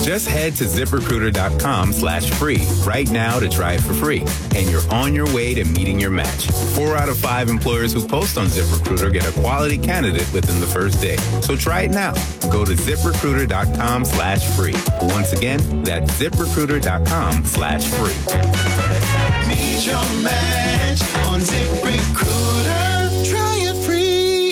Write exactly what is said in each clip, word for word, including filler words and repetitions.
Just head to ZipRecruiter.com slash free right now to try it for free. And you're on your way to meeting your match. Four out of five employers who post on ZipRecruiter get a quality candidate within the first day. So try it now. Go to ZipRecruiter.com slash free. Once again, that's ZipRecruiter.com slash free. Meet your match on ZipRecruiter. Try it free.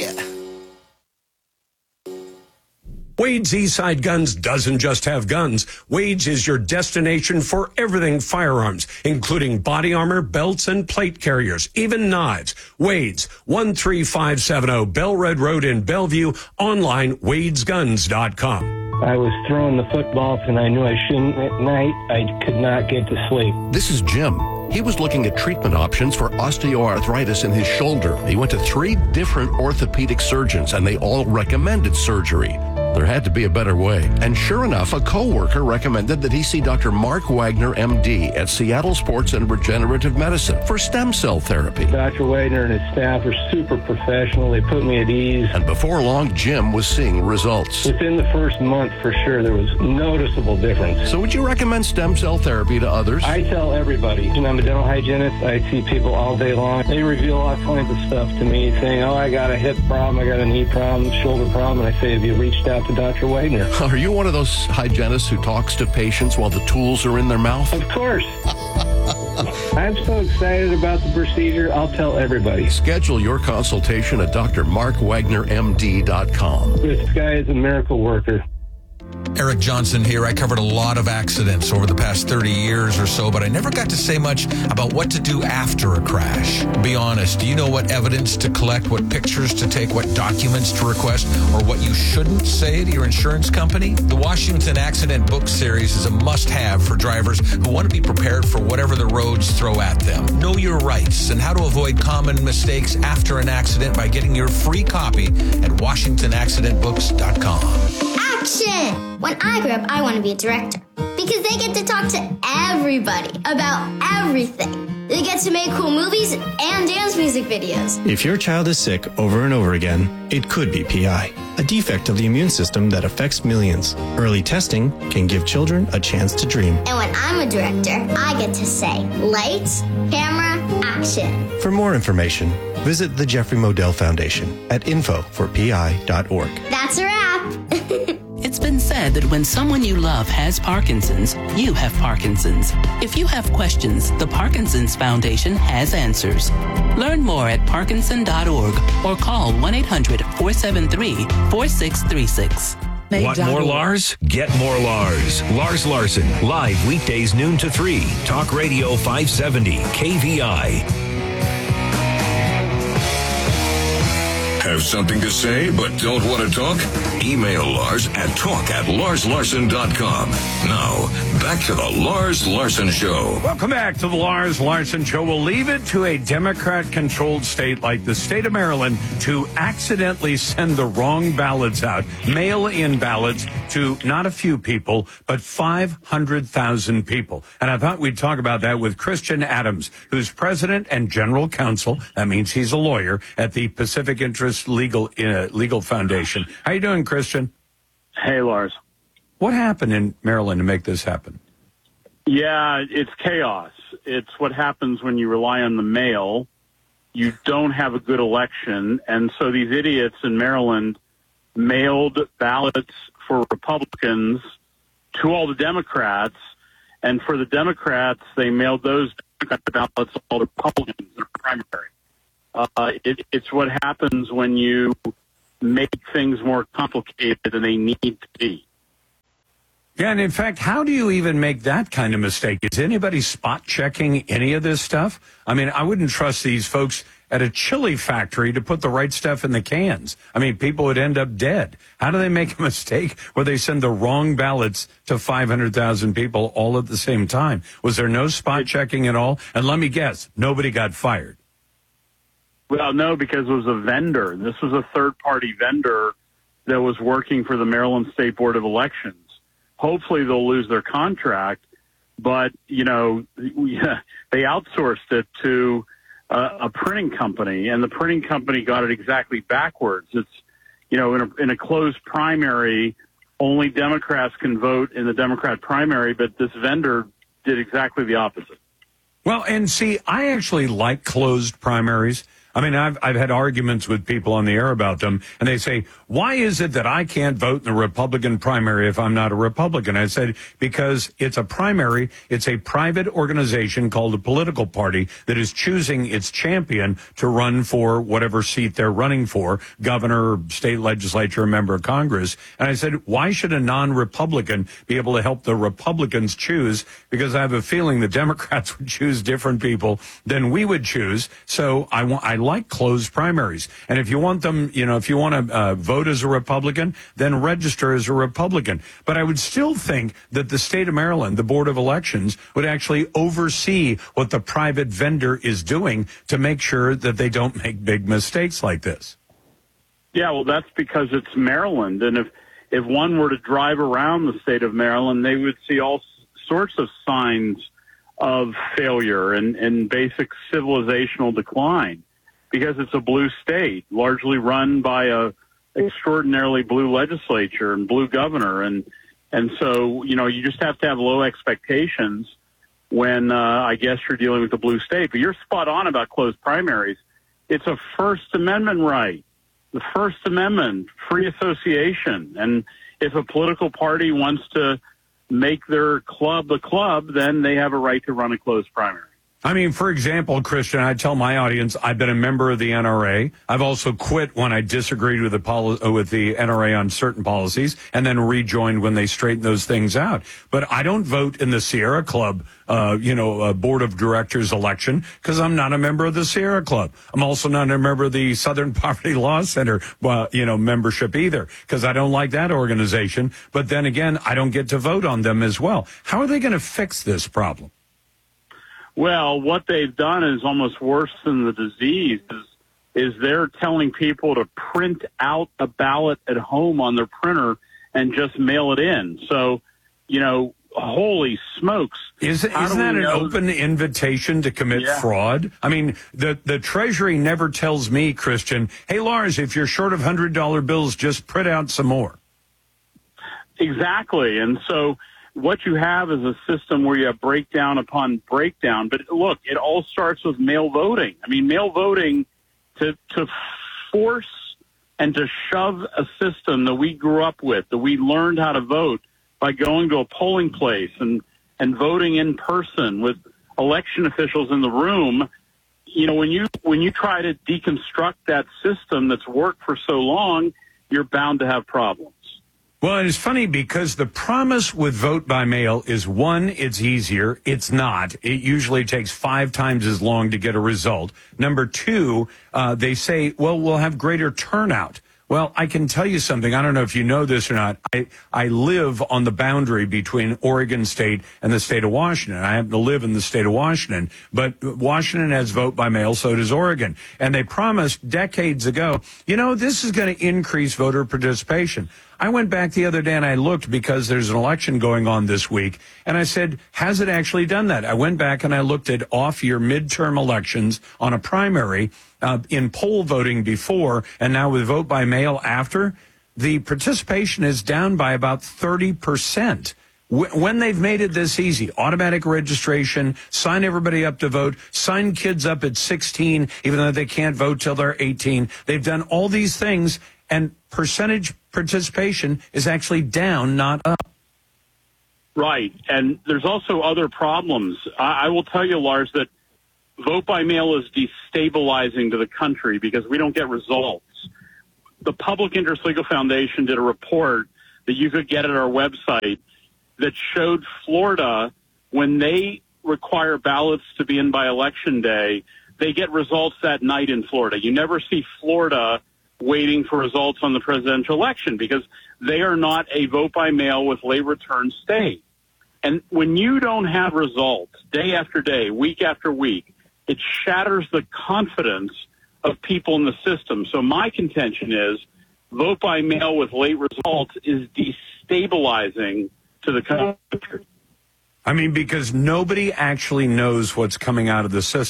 Wade's Eastside Guns doesn't just have guns. Wade's is your destination for everything firearms, including body armor, belts, and plate carriers, even knives. Wade's, one three five seven zero Bellred Road in Bellevue, online, wades guns dot com. I was throwing the footballs and I knew I shouldn't at night. I could not get to sleep. This is Jim. He was looking at treatment options for osteoarthritis in his shoulder. He went to three different orthopedic surgeons and they all recommended surgery. There had to be a better way. And sure enough, a coworker recommended that he see Doctor Mark Wagner, M D, at Seattle Sports and Regenerative Medicine for stem cell therapy. Doctor Wagner and his staff are super professional. They put me at ease. And before long, Jim was seeing results. Within the first month, for sure, there was noticeable difference. So would you recommend stem cell therapy to others? I tell everybody. And I'm a dental hygienist. I see people all day long. They reveal all kinds of stuff to me, saying, oh, I got a hip problem, I got a knee problem, shoulder problem. And I say, have you reached out to Doctor Wagner? Are you one of those hygienists who talks to patients while the tools are in their mouth? Of course. I'm so excited about the procedure, I'll tell everybody. Schedule your consultation at D R Mark Wagner M D dot com. This guy is a miracle worker. Eric Johnson here. I covered a lot of accidents over the past thirty years or so, but I never got to say much about what to do after a crash. Be honest, do you know what evidence to collect, what pictures to take, what documents to request, or what you shouldn't say to your insurance company? The Washington Accident Book Series is a must-have for drivers who want to be prepared for whatever the roads throw at them. Know your rights and how to avoid common mistakes after an accident by getting your free copy at washington accident books dot com. Action! When I grow up, I want to be a director because they get to talk to everybody about everything. They get to make cool movies and dance music videos. If your child is sick over and over again, it could be P I, a defect of the immune system that affects millions. Early testing can give children a chance to dream. And when I'm a director, I get to say, lights, camera, action. For more information, visit the Jeffrey Modell Foundation at info for p i dot org. That's a wrap. It's been said that when someone you love has Parkinson's, you have Parkinson's. If you have questions, the Parkinson's Foundation has answers. Learn more at parkinson dot org or call one eight hundred four seven three four six three six. Want more Lars? Get more Lars. Lars Larson, live weekdays noon to three. Talk Radio five seventy, K V I. Have something to say but don't want to talk? Email Lars at talk at lars larson dot com. Now, back to the Lars Larson Show. Welcome back to the Lars Larson Show. We'll leave it to a Democrat-controlled state like the state of Maryland to accidentally send the wrong ballots out, mail-in ballots to not a few people, but five hundred thousand people. And I thought we'd talk about that with Christian Adams, who's president and general counsel. That means he's a lawyer at the Pacific Interest Legal uh, Legal Foundation. How you doing, Christian? Hey, Lars. What happened in Maryland to make this happen? Yeah, it's chaos. It's what happens when you rely on the mail. You don't have a good election, and so these idiots in Maryland mailed ballots for Republicans to all the Democrats, and for the Democrats, they mailed those ballots to all the Republicans in the primary. Uh, it, it's what happens when you make things more complicated than they need to be. Yeah, and in fact, how do you even make that kind of mistake? Is anybody spot checking any of this stuff? I mean, I wouldn't trust these folks at a chili factory to put the right stuff in the cans. I mean, people would end up dead. How do they make a mistake where they send the wrong ballots to five hundred thousand people all at the same time? Was there no spot checking at all? And let me guess, nobody got fired. Well, no, because it was a vendor. This was a third-party vendor that was working for the Maryland State Board of Elections. Hopefully they'll lose their contract, but, you know, we, they outsourced it to a, a printing company, and the printing company got it exactly backwards. It's, you know, in a, in a closed primary, only Democrats can vote in the Democrat primary, but this vendor did exactly the opposite. Well, and see, I actually like closed primaries. I mean, I've I've had arguments with people on the air about them, and they say, why is it that I can't vote in the Republican primary if I'm not a Republican? I said, because it's a primary. It's a private organization called a political party that is choosing its champion to run for whatever seat they're running for, governor, state legislature, member of Congress. And I said, why should a non-Republican be able to help the Republicans choose? Because I have a feeling the Democrats would choose different people than we would choose. So I want, I like closed primaries. And if you want them, you know, if you want to uh, vote as a Republican, then register as a Republican. But I would still think that the state of Maryland, the Board of Elections, would actually oversee what the private vendor is doing to make sure that they don't make big mistakes like this. Yeah, well, that's because it's Maryland. And if, if one were to drive around the state of Maryland, they would see all sorts of signs of failure and, and basic civilizational decline, because it's a blue state, largely run by a extraordinarily blue legislature and blue governor. And, and so, you know, you just have to have low expectations when, uh, I guess you're dealing with a blue state. But you're spot on about closed primaries. It's a First Amendment right. The First Amendment, free association. And if a political party wants to make their club a club, then they have a right to run a closed primary. I mean, for example, Christian, I tell my audience I've been a member of the N R A. I've also quit when I disagreed with the poli- with the N R A on certain policies, and then rejoined when they straightened those things out. But I don't vote in the Sierra Club, uh, you know, uh, board of directors election, because I'm not a member of the Sierra Club. I'm also not a member of the Southern Poverty Law Center, uh, you know, membership either, because I don't like that organization. But then again, I don't get to vote on them as well. How are they going to fix this problem? Well, what they've done is almost worse than the disease is, is they're telling people to print out a ballot at home on their printer and just mail it in. So, you know, holy smokes. Is, isn't that an open invitation to commit yeah. fraud? I mean, the, the Treasury never tells me, Christian, hey, Lars, if you're short of one hundred dollar bills, just print out some more. Exactly. And so what you have is a system where you have breakdown upon breakdown. But look, it all starts with mail voting. I mean, mail voting to to force and to shove a system that we grew up with, that we learned how to vote by going to a polling place and, and voting in person with election officials in the room. You know, when you when you try to deconstruct that system that's worked for so long, you're bound to have problems. Well, it's funny because the promise with vote by mail is, one, it's easier. It's not. It usually takes five times as long to get a result. Number two, uh, they say, well, we'll have greater turnout. Well, I can tell you something. I don't know if you know this or not. I, I live on the boundary between Oregon State and the state of Washington. I happen to live in the state of Washington, but Washington has vote by mail, so does Oregon. And they promised decades ago, you know, this is going to increase voter participation. I went back the other day and I looked because there's an election going on this week. And I said, has it actually done that? I went back and I looked at off-year midterm elections on a primary uh, in poll voting before, and now with vote by mail after. The participation is down by about thirty percent. When they've made it this easy, automatic registration, sign everybody up to vote, sign kids up at sixteen, even though they can't vote till they're eighteen. They've done all these things, and percentage participation is actually down, not up. Right. And there's also other problems. I, I will tell you, Lars, that vote by mail is destabilizing to the country because we don't get results. The Public Interest Legal Foundation did a report that you could get at our website that showed Florida, when they require ballots to be in by election day, they get results that night in Florida. You never see Florida waiting for results on the presidential election because they are not a vote by mail with late return state. And when you don't have results day after day, week after week, it shatters the confidence of people in the system. So my contention is vote by mail with late results is destabilizing to the country. I mean, because nobody actually knows what's coming out of the system.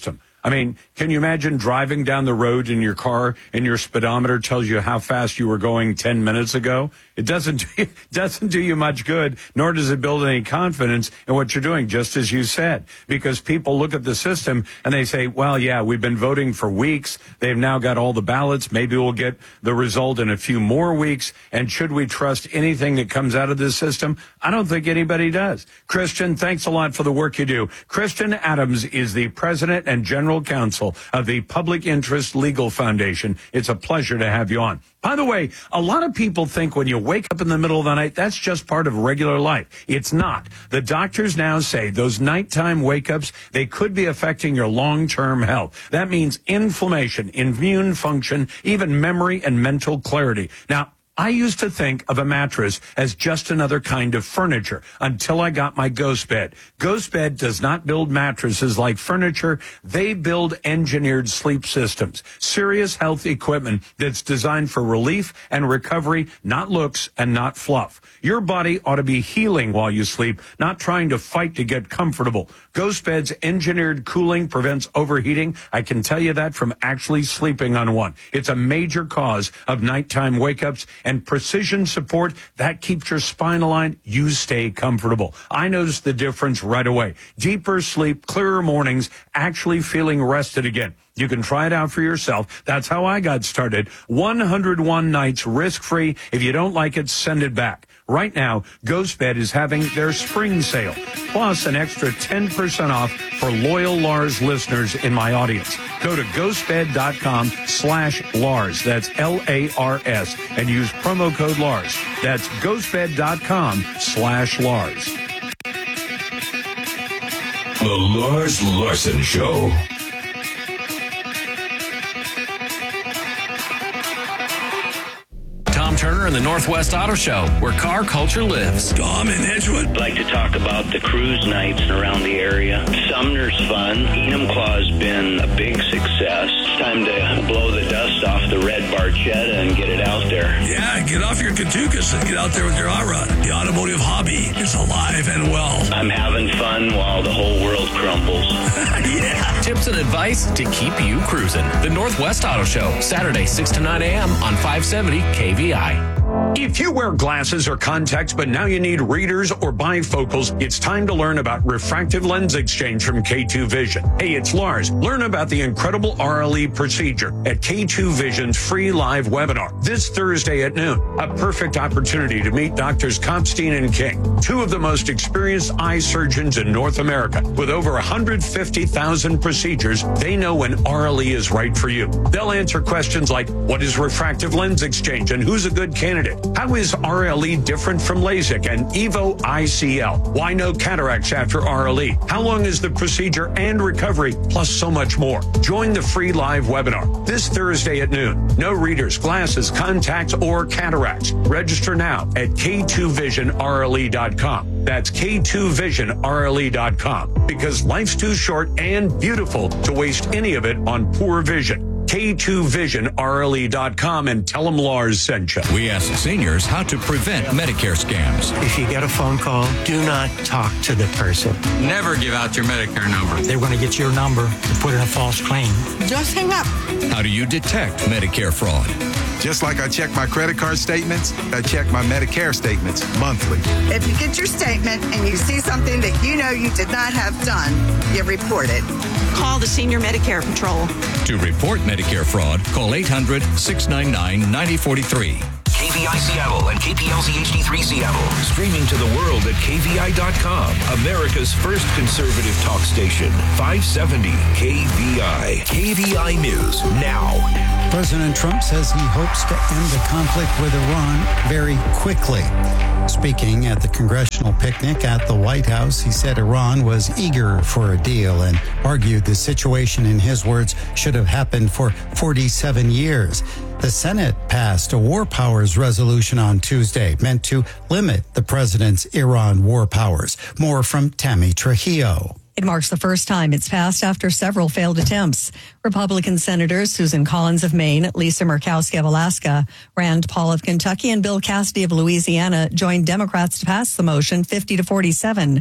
I mean, can you imagine driving down the road in your car and your speedometer tells you how fast you were going ten minutes ago? It doesn't it doesn't do you much good, nor does it build any confidence in what you're doing, just as you said, because people look at the system and they say, well, yeah, we've been voting for weeks. They've now got all the ballots. Maybe we'll get the result in a few more weeks. And should we trust anything that comes out of this system? I don't think anybody does. Christian, thanks a lot for the work you do. Christian Adams is the president and general counsel of the Public Interest Legal Foundation. It's a pleasure to have you on. By the way, a lot of people think when you wake up in the middle of the night, that's just part of regular life. It's not. The doctors now say those nighttime wake-ups, they could be affecting your long-term health. That means inflammation, immune function, even memory and mental clarity. Now, I used to think of a mattress as just another kind of furniture until I got my Ghost Bed. Ghost Bed does not build mattresses like furniture. They build engineered sleep systems, serious health equipment that's designed for relief and recovery, not looks and not fluff. Your body ought to be healing while you sleep, not trying to fight to get comfortable. Ghost Bed's engineered cooling prevents overheating. I can tell you that from actually sleeping on one. It's a major cause of nighttime wake-ups. And precision support, that keeps your spine aligned. You stay comfortable. I noticed the difference right away. Deeper sleep, clearer mornings, actually feeling rested again. You can try it out for yourself. That's how I got started. one hundred one nights risk-free. If you don't like it, send it back. Right now, Ghost Bed is having their spring sale, plus an extra ten percent off for loyal Lars listeners in my audience. Go to ghostbed.com slash Lars. That's L A R S. And use promo code Lars. That's ghostbed.com slash Lars. The Lars Larson Show. Turner and the Northwest Auto Show, where car culture lives. Tom in Edgewood. I'd like to talk about the cruise nights around the area. Sumner's fun. Enumclaw's been a big success. It's time to blow the dust off the red Barchetta and get it out there. Yeah, get off your Katukas and get out there with your hot rod. The automotive hobby is alive and well. I'm having fun while the whole world crumbles. Yeah. Tips and advice to keep you cruising. The Northwest Auto Show, Saturday, six to nine a.m. on five seventy K V I. If you wear glasses or contacts, but now you need readers or bifocals, it's time to learn about refractive lens exchange from K two Vision. Hey, it's Lars. Learn about the incredible R L E procedure at K two Vision's free live webinar this Thursday at noon. A perfect opportunity to meet Doctors Kopstein and King, two of the most experienced eye surgeons in North America. With over one hundred fifty thousand procedures, they know when R L E is right for you. They'll answer questions like, what is refractive lens exchange and who's a good candidate? How is R L E different from LASIK and EVO I C L? Why no cataracts after R L E? How long is the procedure and recovery? Plus so much more. Join the free live webinar this Thursday at noon. No readers, glasses, contacts, or cataracts. Register now at K two vision R L E dot com. That's K two vision R L E dot com. Because life's too short and beautiful to waste any of it on poor vision. K two vision R L E dot com and tell them Lars sent you. We asked seniors how to prevent Medicare scams. If you get a phone call, do not talk to the person. Never give out your Medicare number. They're going to get your number and put in a false claim. Just hang up. How do you detect Medicare fraud? Just like I check my credit card statements, I check my Medicare statements monthly. If you get your statement and you see something that you know you did not have done, you report it. Call the Senior Medicare Patrol. To report Medicare fraud, call eight hundred, six nine nine, nine oh four three. K V I Seattle and K P L Z H D three Seattle. Streaming to the world at K V I dot com. America's first conservative talk station. five seventy K V I. K V I News now. President Trump says he hopes to end the conflict with Iran very quickly. Speaking at the congressional picnic at the White House, he said Iran was eager for a deal and argued the situation, in his words, should have happened for forty-seven years. The Senate passed a war powers resolution on Tuesday meant to limit the president's Iran war powers. More from Tammy Trujillo. It marks the first time it's passed after several failed attempts. Republican Senators Susan Collins of Maine, Lisa Murkowski of Alaska, Rand Paul of Kentucky, and Bill Cassidy of Louisiana joined Democrats to pass the motion fifty to forty-seven.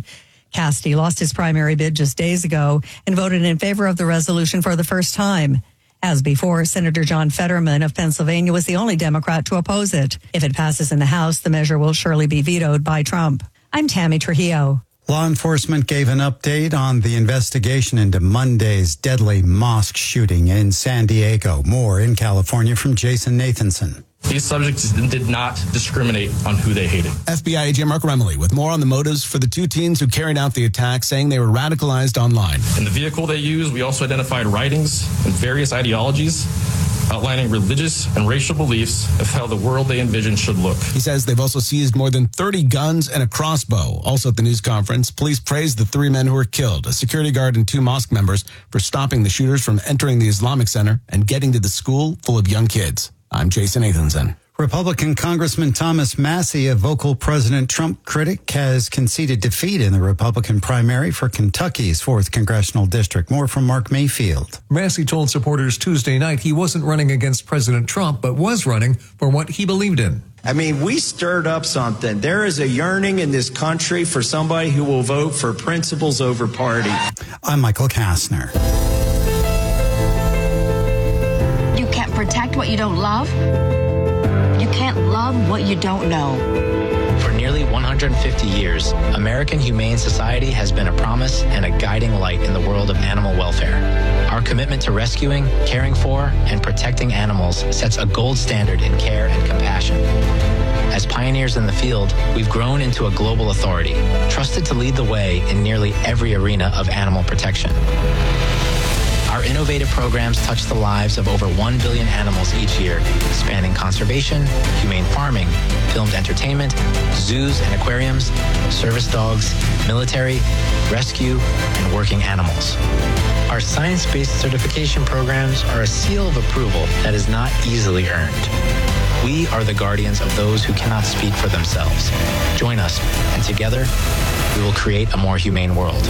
Cassidy lost his primary bid just days ago and voted in favor of the resolution for the first time. As before, Senator John Fetterman of Pennsylvania was the only Democrat to oppose it. If it passes in the House, the measure will surely be vetoed by Trump. I'm Tammy Trujillo. Law enforcement gave an update on the investigation into Monday's deadly mosque shooting in San Diego. More in California from Jason Nathanson. These subjects did not discriminate on who they hated. F B I agent Mark Remley with more on the motives for the two teens who carried out the attack, saying they were radicalized online. In the vehicle they used, we also identified writings and various ideologies outlining religious and racial beliefs of how the world they envisioned should look. He says they've also seized more than thirty guns and a crossbow. Also at the news conference, police praised the three men who were killed, a security guard and two mosque members, for stopping the shooters from entering the Islamic Center and getting to the school full of young kids. I'm Jason Nathanson. Republican Congressman Thomas Massey, a vocal President Trump critic, has conceded defeat in the Republican primary for Kentucky's fourth Congressional District. More from Mark Mayfield. Massey told supporters Tuesday night he wasn't running against President Trump, but was running for what he believed in. I mean, we stirred up something. There is a yearning in this country for somebody who will vote for principles over party. I'm Michael Kastner. You can't protect what you don't love. You can't love what you don't know. For nearly one hundred fifty years, American Humane Society has been a promise and a guiding light in the world of animal welfare. Our commitment to rescuing, caring for, and protecting animals sets a gold standard in care and compassion. As pioneers in the field, we've grown into a global authority, trusted to lead the way in nearly every arena of animal protection. Our innovative programs touch the lives of over one billion animals each year, spanning conservation, humane farming, filmed entertainment, zoos and aquariums, service dogs, military, rescue, and working animals. Our science-based certification programs are a seal of approval that is not easily earned. We are the guardians of those who cannot speak for themselves. Join us, and together, we will create a more humane world.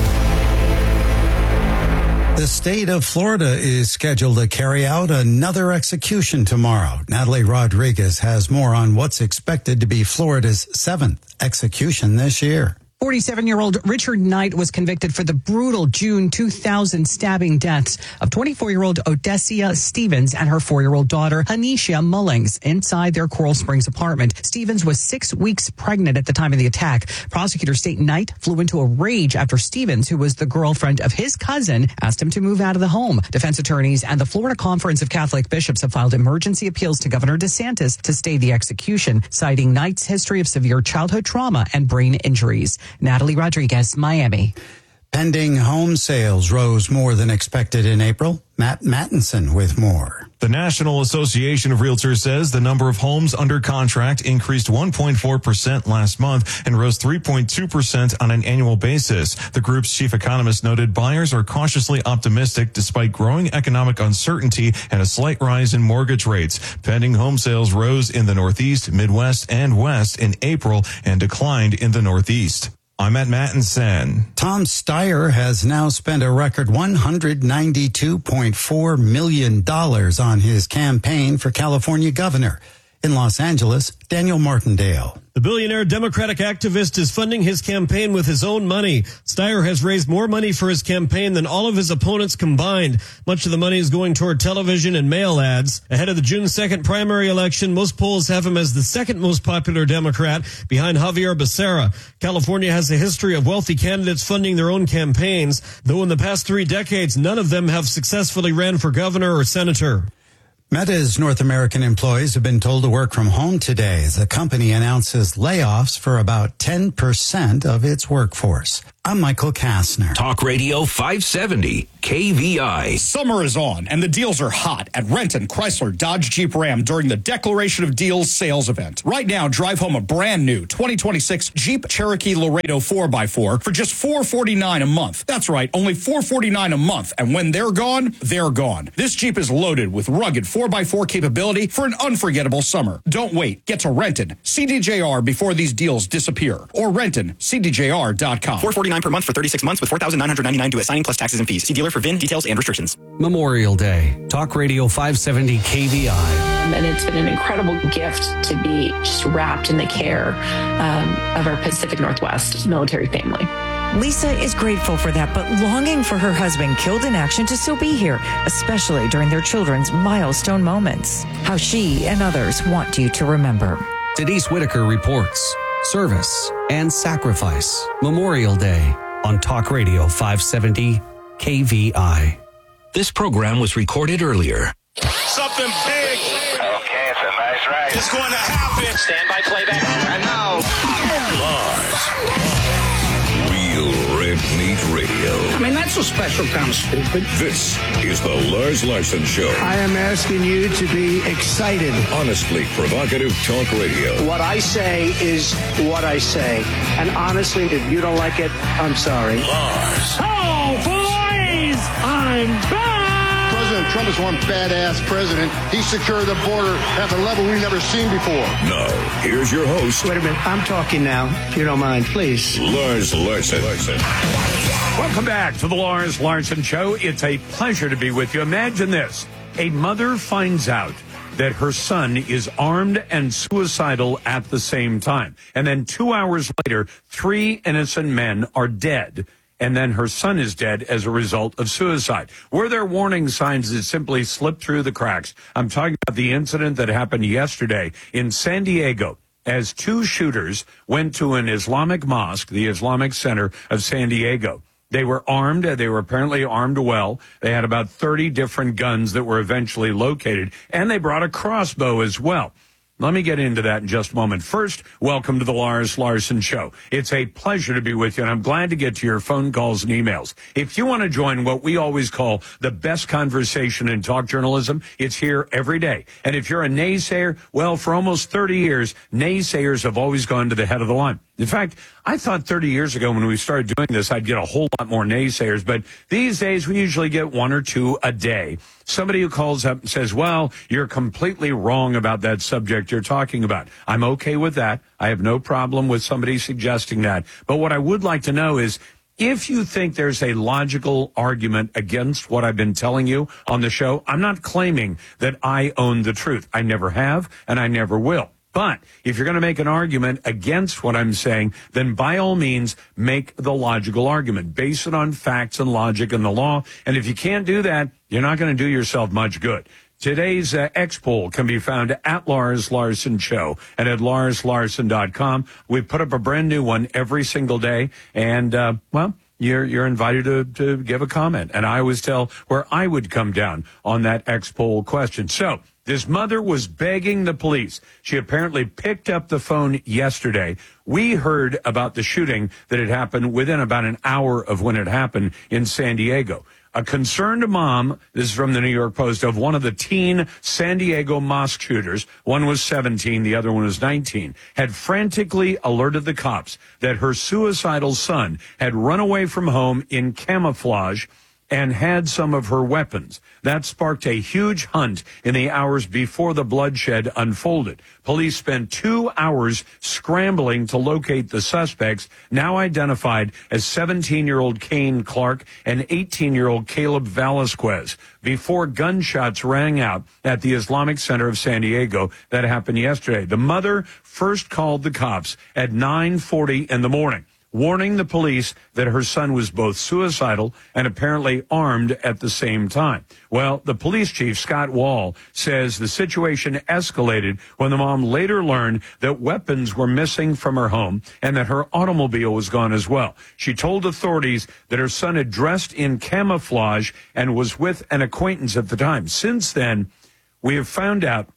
The state of Florida is scheduled to carry out another execution tomorrow. Natalie Rodriguez has more on what's expected to be Florida's seventh execution this year. forty-seven-year-old Richard Knight was convicted for the brutal June two thousand stabbing deaths of twenty-four-year-old Odessia Stevens and her four-year-old daughter, Anisha Mullings, inside their Coral Springs apartment. Stevens was six weeks pregnant at the time of the attack. Prosecutors state Knight flew into a rage after Stevens, who was the girlfriend of his cousin, asked him to move out of the home. Defense attorneys and the Florida Conference of Catholic Bishops have filed emergency appeals to Governor DeSantis to stay the execution, citing Knight's history of severe childhood trauma and brain injuries. Natalie Rodriguez, Miami. Pending home sales rose more than expected in April. Matt Mattinson with more. The National Association of Realtors says the number of homes under contract increased one point four percent last month and rose three point two percent on an annual basis. The group's chief economist noted buyers are cautiously optimistic despite growing economic uncertainty and a slight rise in mortgage rates. Pending home sales rose in the Northeast, Midwest, and West in April and declined in the Northeast. I'm at Mattinson. Tom Steyer has now spent a record one hundred ninety-two point four million dollars on his campaign for California governor. In Los Angeles, Daniel Martindale. The billionaire Democratic activist is funding his campaign with his own money. Steyer has raised more money for his campaign than all of his opponents combined. Much of the money is going toward television and mail ads. Ahead of the June second primary election, most polls have him as the second most popular Democrat, behind Javier Becerra. California has a history of wealthy candidates funding their own campaigns, though in the past three decades, none of them have successfully ran for governor or senator. Meta's North American employees have been told to work from home today as the company announces layoffs for about ten percent of its workforce. I'm Michael Kastner. Talk Radio five seventy, K V I. Summer is on, and the deals are hot at Renton, Chrysler, Dodge, Jeep, Ram during the Declaration of Deals sales event. Right now, drive home a brand new twenty twenty-six Jeep Cherokee Laredo four by four for just four hundred forty-nine dollars a month. That's right, only four hundred forty-nine dollars a month, and when they're gone, they're gone. This Jeep is loaded with rugged four by four capability for an unforgettable summer. Don't wait. Get to Renton C D J R before these deals disappear. Or Renton C D J R dot com. four forty-nine per month for thirty-six months with four thousand nine hundred ninety-nine due at signing plus taxes and fees. See dealer for V I N details and restrictions. Memorial Day. Talk Radio five seventy K V I. And it's been an incredible gift to be just wrapped in the care um, of our Pacific Northwest military family. Lisa is grateful for that, but longing for her husband killed in action to still be here, especially during their children's milestone moments. How she and others want you to remember. Denise Whitaker reports service and sacrifice. Memorial Day on Talk Radio five seventy K V I. This program was recorded earlier. Something big. Okay, it's a nice ride. It's going to happen. Stand by playback. And now, Lars. Real Red Meat Radio. I mean, that's a special kind of stupid. This is the Lars Larson Show. I am asking you to be excited. Honestly provocative talk radio. What I say is what I say. And honestly, if you don't like it, I'm sorry. Lars. Oh, boys! I'm back! President Trump is one badass president. He secured the border at the level we've never seen before. Now, here's your host. Wait a minute. I'm talking now. If you don't mind, please. Lars Larson. Welcome back to the Lars Larson Show. It's a pleasure to be with you. Imagine this. A mother finds out that her son is armed and suicidal at the same time. And then two hours later, three innocent men are dead. And then her son is dead as a result of suicide. Were there warning signs that simply slipped through the cracks? I'm talking about the incident that happened yesterday in San Diego as two shooters went to an Islamic mosque, the Islamic Center of San Diego. They were armed. They were apparently armed well. They had about thirty different guns that were eventually located, and they brought a crossbow as well. Let me get into that in just a moment. First, welcome to the Lars Larson Show. It's a pleasure to be with you, and I'm glad to get to your phone calls and emails. If you want to join what we always call the best conversation in talk journalism, it's here every day. And if you're a naysayer, well, for almost thirty years, naysayers have always gone to the head of the line. In fact, I thought thirty years ago when we started doing this, I'd get a whole lot more naysayers. But these days, we usually get one or two a day. Somebody who calls up and says, well, you're completely wrong about that subject you're talking about. I'm okay with that. I have no problem with somebody suggesting that. But what I would like to know is, if you think there's a logical argument against what I've been telling you on the show, I'm not claiming that I own the truth. I never have, and I never will. But if you're going to make an argument against what I'm saying, then by all means, make the logical argument. Base it on facts and logic and the law. And if you can't do that, you're not going to do yourself much good. Today's uh, X poll can be found at Lars Larson Show and at lars larson dot com. We put up a brand new one every single day. And, uh, well, you're you're invited to, to give a comment. And I always tell where I would come down on that X poll question. So this mother was begging the police. She apparently picked up the phone yesterday. We heard about the shooting that had happened within about an hour of when it happened in San Diego. A concerned mom, this is from the New York Post, of one of the teen San Diego mosque shooters, one was seventeen, the other one was nineteen, had frantically alerted the cops that her suicidal son had run away from home in camouflage and had some of her weapons. That sparked a huge hunt in the hours before the bloodshed unfolded. Police spent two hours scrambling to locate the suspects, now identified as seventeen-year-old Kane Clark and eighteen-year-old Caleb Velasquez, before gunshots rang out at the Islamic Center of San Diego. That happened yesterday. The mother first called the cops at nine forty in the morning, warning the police that her son was both suicidal and apparently armed at the same time. Well, the police chief, Scott Wall, says the situation escalated when the mom later learned that weapons were missing from her home and that her automobile was gone as well. She told authorities that her son had dressed in camouflage and was with an acquaintance at the time. Since then, we have found out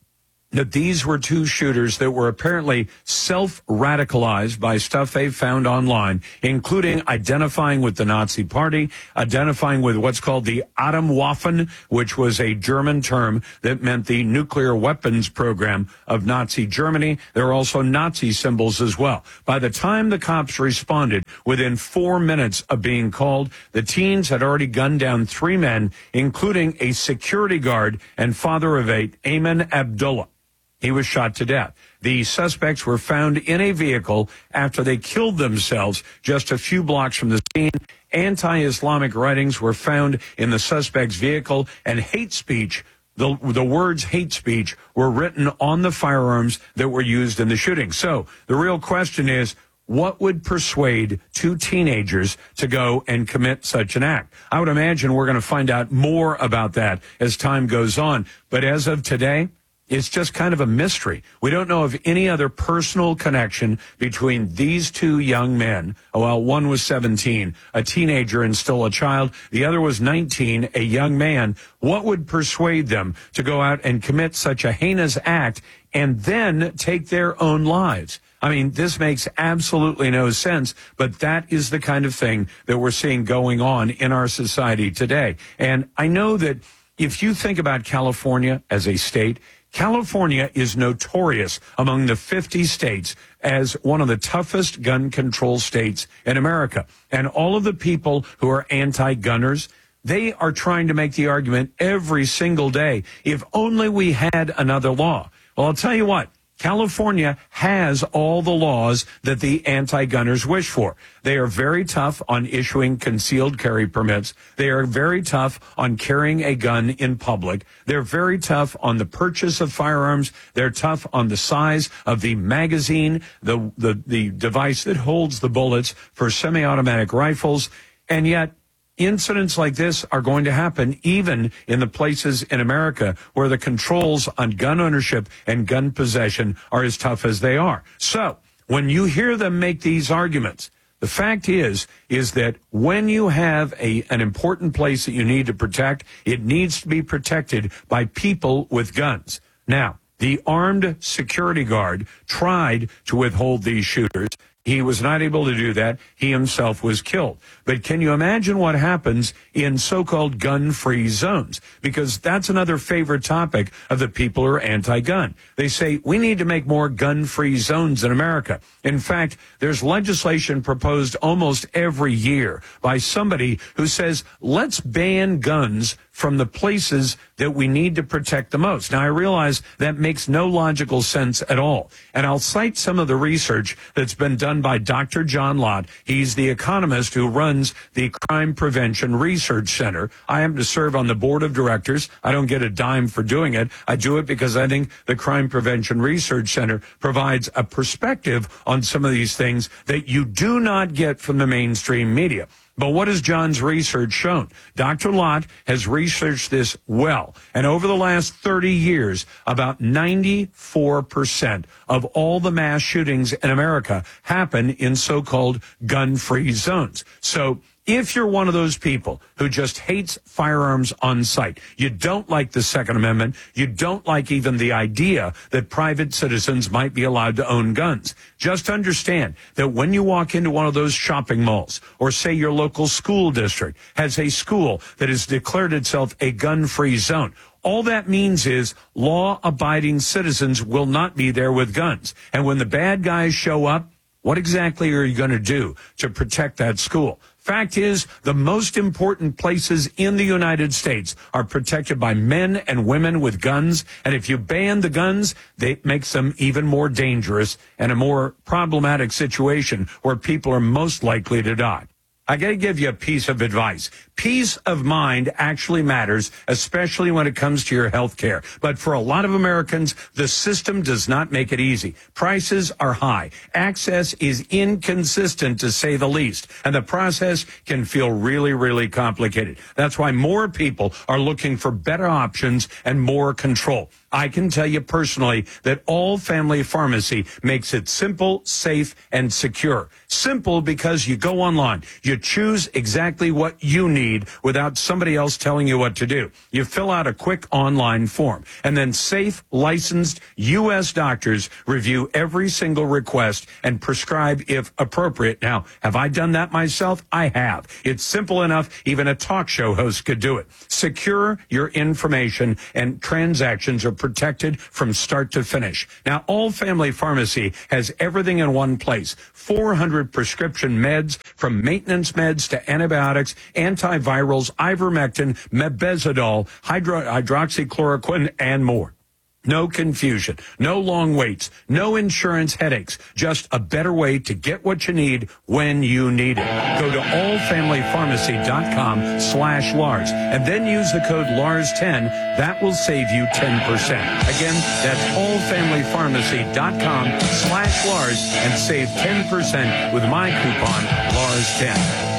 that these were two shooters that were apparently self-radicalized by stuff they found online, including identifying with the Nazi Party, identifying with what's called the Atomwaffen, which was a German term that meant the nuclear weapons program of Nazi Germany. There are also Nazi symbols as well. By the time the cops responded, within four minutes of being called, the teens had already gunned down three men, including a security guard and father of eight, Ayman Abdullah. He was shot to death. The suspects were found in a vehicle after they killed themselves just a few blocks from the scene. Anti-Islamic writings were found in the suspect's vehicle, and hate speech, the, the words hate speech, were written on the firearms that were used in the shooting. So the real question is, what would persuade two teenagers to go and commit such an act? I would imagine we're going to find out more about that as time goes on. But as of today, it's just kind of a mystery. We don't know of any other personal connection between these two young men. Well, one was seventeen, a teenager and still a child. The other was nineteen, a young man. What would persuade them to go out and commit such a heinous act and then take their own lives? I mean, this makes absolutely no sense, but that is the kind of thing that we're seeing going on in our society today. And I know that if you think about California as a state, California is notorious among the fifty states as one of the toughest gun control states in America. And all of the people who are anti-gunners, they are trying to make the argument every single day, if only we had another law. Well, I'll tell you what. California has all the laws that the anti-gunners wish for. They are very tough on issuing concealed carry permits. They are very tough on carrying a gun in public. They're very tough on the purchase of firearms. They're tough on the size of the magazine, the, the, the device that holds the bullets for semi-automatic rifles. And yet, incidents like this are going to happen even in the places in America where the controls on gun ownership and gun possession are as tough as they are. So when you hear them make these arguments, the fact is, is that when you have a, an important place that you need to protect, it needs to be protected by people with guns. Now, the armed security guard tried to withhold these shooters. He was not able to do that. He himself was killed. But can you imagine what happens in so-called gun-free zones? Because that's another favorite topic of the people who are anti-gun. They say, we need to make more gun-free zones in America. In fact, there's legislation proposed almost every year by somebody who says, let's ban guns from the places that we need to protect the most. Now, I realize that makes no logical sense at all. And I'll cite some of the research that's been done by Doctor John Lott. He's the economist who runs the Crime Prevention Research Center. I happen to serve on the board of directors. I don't get a dime for doing it. I do it because I think the Crime Prevention Research Center provides a perspective on some of these things that you do not get from the mainstream media. But what has John's research shown? Doctor Lott has researched this well. And over the last thirty years, about ninety-four percent of all the mass shootings in America happen in so-called gun-free zones. So if you're one of those people who just hates firearms on sight, you don't like the Second Amendment, you don't like even the idea that private citizens might be allowed to own guns, just understand that when you walk into one of those shopping malls, or say your local school district has a school that has declared itself a gun-free zone, all that means is law-abiding citizens will not be there with guns. And when the bad guys show up, what exactly are you going to do to protect that school? Fact is, the most important places in the United States are protected by men and women with guns. And if you ban the guns, it makes them even more dangerous and a more problematic situation where people are most likely to die. I got to give you a piece of advice. Peace of mind actually matters, especially when it comes to your health care. But for a lot of Americans, the system does not make it easy. Prices are high. Access is inconsistent, to say the least. And the process can feel really, really complicated. That's why more people are looking for better options and more control. I can tell you personally that All Family Pharmacy makes it simple, safe, and secure. Simple because you go online. You choose exactly what you need without somebody else telling you what to do. You fill out a quick online form. And then safe, licensed U S doctors review every single request and prescribe if appropriate. Now, have I done that myself? I have. It's simple enough. Even a talk show host could do it. Secure your information and transactions are protected from start to finish. Now, All Family Pharmacy has everything in one place. four hundred prescription meds, from maintenance meds to antibiotics, antivirals, ivermectin, mebendazole, hydro- hydroxychloroquine, and more. No confusion, no long waits, no insurance headaches, just a better way to get what you need when you need it. Go to all family pharmacy dot com slash Lars and then use the code Lars ten. That will save you ten percent. Again, that's all family pharmacy dot com slash Lars and save ten percent with my coupon Lars ten.